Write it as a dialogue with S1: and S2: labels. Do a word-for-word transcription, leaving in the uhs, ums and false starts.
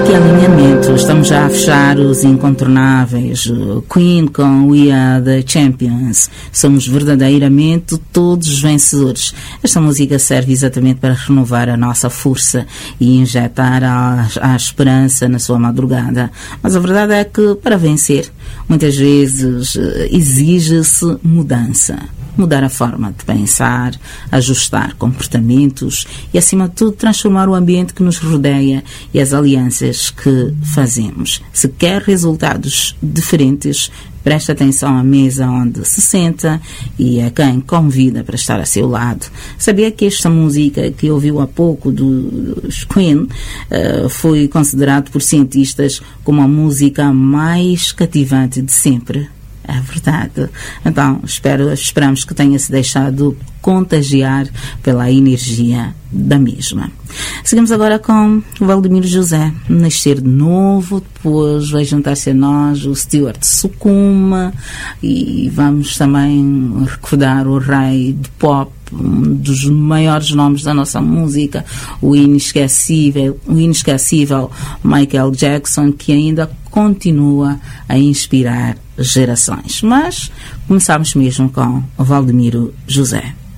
S1: que alinhamento. Estamos já a fechar os incontornáveis. Queen com We Are The Champions. Somos verdadeiramente todos vencedores. Esta música serve exatamente para renovar a nossa força e injetar a, a esperança na sua madrugada. Mas a verdade é que para vencer, muitas vezes exige-se mudança. Mudar a forma de pensar, ajustar comportamentos e, acima de tudo, transformar o ambiente que nos rodeia e as alianças que fazemos. Se quer resultados diferentes, preste atenção à mesa onde se senta e a quem convida para estar a seu lado. Sabia que esta música que ouviu há pouco dos Queen uh, foi considerado por cientistas como a música mais cativante de sempre? É verdade. Então, espero, esperamos que tenha se deixado contagiar pela energia da mesma. Seguimos agora com o Valdemiro José. Nascer de novo, depois vai juntar-se a nós o Stuart Sukuma e vamos também recordar o rei de pop, um dos maiores nomes da nossa música, o inesquecível, o inesquecível Michael Jackson, que ainda continua a inspirar gerações. Mas começamos mesmo com o Valdemiro José.